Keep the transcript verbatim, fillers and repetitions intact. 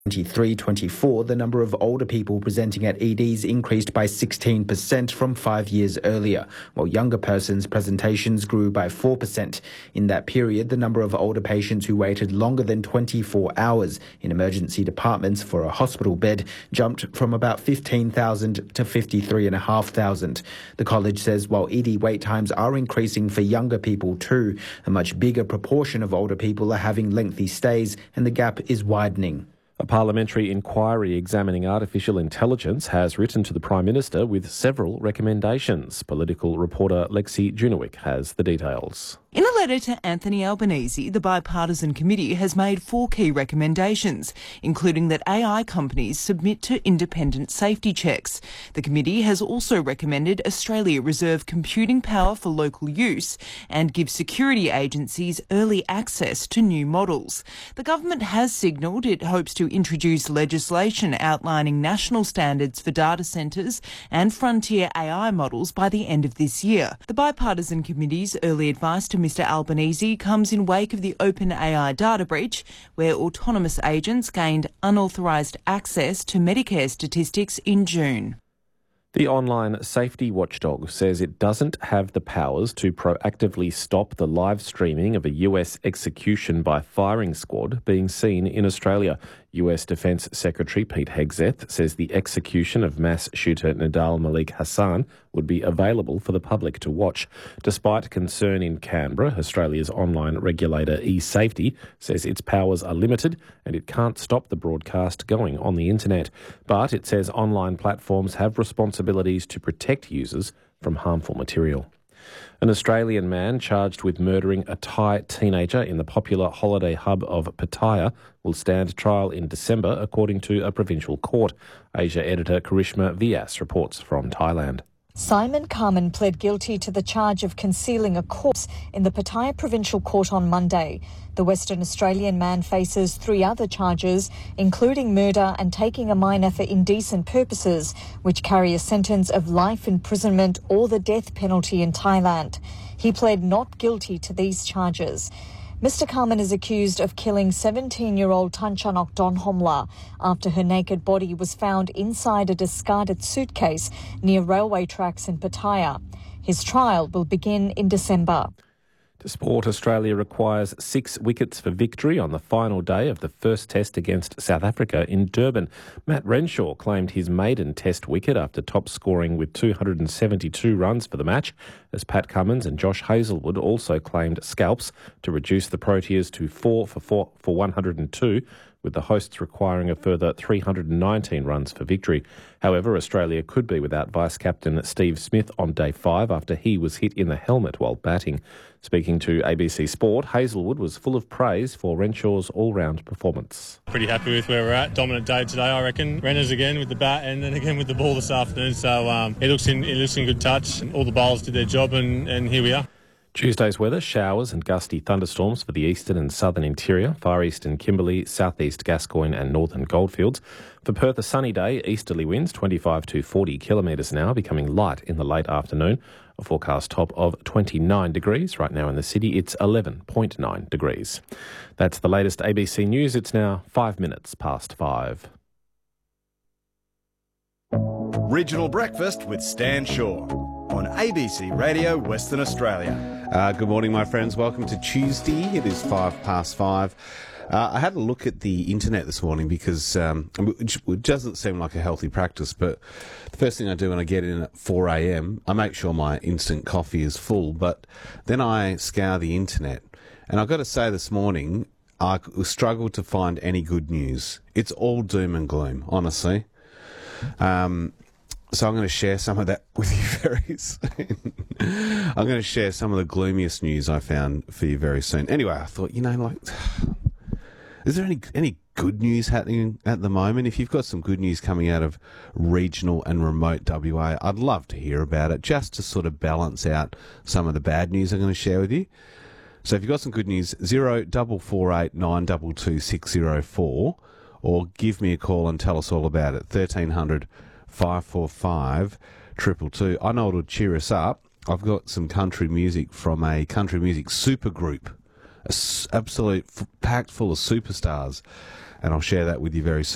twenty-three twenty-four, the number of older people presenting at E Ds increased by sixteen percent from five years earlier, while younger persons' presentations grew by four percent. In that period, the number of older patients who waited longer than twenty-four hours in emergency departments for a hospital bed jumped from about fifteen thousand to fifty-three thousand five hundred. The college says while E D wait times are increasing for younger people too, a much bigger proportion of older people are having lengthy stays and the gap is widening. A parliamentary inquiry examining artificial intelligence has written to the Prime Minister with several recommendations. Political reporter Lexi Junowick has the details. In a letter to Anthony Albanese, the bipartisan committee has made four key recommendations, including that A I companies submit to independent safety checks. The committee has also recommended Australia reserve computing power for local use and give security agencies early access to new models. The government has signalled it hopes to introduce legislation outlining national standards for data centres and frontier A I models by the end of this year. The bipartisan committee's early advice to Mr Albanese comes in wake of the OpenAI data breach, where autonomous agents gained unauthorised access to Medicare statistics in June. The online safety watchdog says it doesn't have the powers to proactively stop the live streaming of a U S execution by firing squad being seen in Australia. U S Defence Secretary Pete Hegseth says the execution of mass shooter Nidal Malik Hassan would be available for the public to watch. Despite concern in Canberra, Australia's online regulator eSafety says its powers are limited and it can't stop the broadcast going on the internet. But it says online platforms have responsibilities to protect users from harmful material. An Australian man charged with murdering a Thai teenager in the popular holiday hub of Pattaya will stand trial in December, according to a provincial court. Asia editor Karishma Vyas reports from Thailand. Simon Carmen pled guilty to the charge of concealing a corpse in the Pattaya Provincial Court on Monday. The Western Australian man faces three other charges, including murder and taking a minor for indecent purposes, which carry a sentence of life imprisonment or the death penalty in Thailand. He pled not guilty to these charges. Mister Carmen is accused of killing seventeen-year-old Tanchanok Donhomla after her naked body was found inside a discarded suitcase near railway tracks in Pattaya. His trial will begin in December. To sport, Australia requires six wickets for victory on the final day of the first test against South Africa in Durban. Matt Renshaw claimed his maiden test wicket after top scoring with two hundred seventy-two runs for the match, as Pat Cummins and Josh Hazlewood also claimed scalps to reduce the Proteas to four for four for one hundred two, with the hosts requiring a further three hundred nineteen runs for victory. However, Australia could be without vice-captain Steve Smith on day five after he was hit in the helmet while batting. Speaking to A B C Sport, Hazlewood was full of praise for Renshaw's all-round performance. Pretty happy with where we're at. Dominant day today, I reckon. Renners again with the bat and then again with the ball this afternoon. So um, it looks in it looks in good touch. All the bowlers did their job and, and here we are. Tuesday's weather, showers and gusty thunderstorms for the eastern and southern interior, far eastern Kimberley, southeast Gascoyne and northern Goldfields. For Perth, a sunny day, easterly winds twenty-five to forty kilometres an hour, becoming light in the late afternoon. A forecast top of twenty-nine degrees. Right now in the city, it's eleven point nine degrees. That's the latest A B C News. It's now five minutes past five. Regional Breakfast with Stan Shaw on A B C Radio Western Australia. Uh, good morning, my friends. Welcome to Tuesday. It is five past five. Uh, I had a look at the internet this morning because um, it doesn't seem like a healthy practice, but the first thing I do when I get in at four a.m, I make sure my instant coffee is full, but then I scour the internet. And I've got to say this morning, I struggled to find any good news. It's all doom and gloom, honestly. Um... So I'm going to share some of that with you very soon. I'm going to share some of the gloomiest news I found for you very soon. Anyway, I thought, you know, like, is there any any good news happening at the moment? If you've got some good news coming out of regional and remote W A, I'd love to hear about it, just to sort of balance out some of the bad news I'm going to share with you. So if you've got some good news, zero double four eight nine two two six zero four, or give me a call and tell us all about it. thirteen hundred five four five two two two. I know it'll cheer us up. I've got some country music from a country music supergroup, a s- absolute f- packed full of superstars, and I'll share that with you very soon.